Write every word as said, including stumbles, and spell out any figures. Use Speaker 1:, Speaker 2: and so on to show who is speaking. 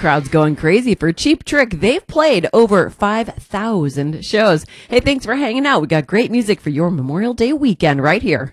Speaker 1: crowd's going crazy for Cheap Trick. They've played over five thousand shows. Hey, thanks for hanging out. We got great music for your Memorial Day weekend right here.